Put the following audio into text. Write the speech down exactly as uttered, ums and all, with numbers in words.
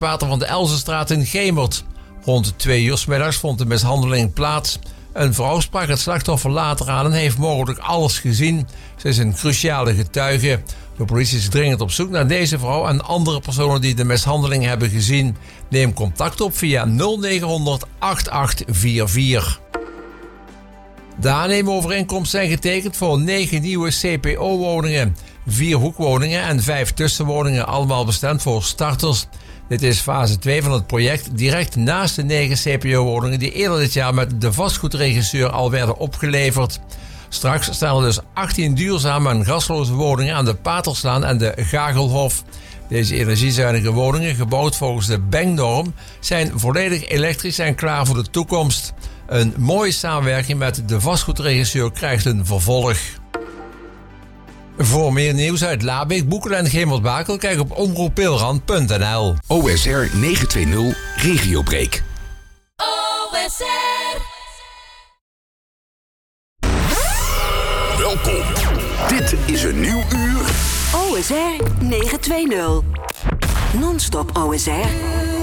Water van de Elzenstraat in Gemert. Rond twee uur 's middags vond de mishandeling plaats. Een vrouw sprak het slachtoffer later aan en heeft mogelijk alles gezien. Ze is een cruciale getuige. De politie is dringend op zoek naar deze vrouw en andere personen die de mishandeling hebben gezien. Neem contact op via nul negen honderd acht acht vier vier. De aannemerovereenkomsten zijn getekend voor negen nieuwe C P O-woningen. Vier hoekwoningen en vijf tussenwoningen, allemaal bestemd voor starters. Dit is fase twee van het project, direct naast de negen C P O-woningen die eerder dit jaar met de vastgoedregisseur al werden opgeleverd. Straks staan er dus achttien duurzame en gasloze woningen aan de Paterslaan en de Gagelhof. Deze energiezuinige woningen, gebouwd volgens de B E N-norm, zijn volledig elektrisch en klaar voor de toekomst. Een mooie samenwerking met de vastgoedregisseur krijgt een vervolg. Voor meer nieuws uit Labeek, Boekelen en Gemert-Bakel, kijk op omroep pilrand punt n l. O S R negenhonderdtwintig Regiobreak. O S R. Welkom. Dit is een nieuw uur. O S R negenhonderdtwintig. Non-stop O S R.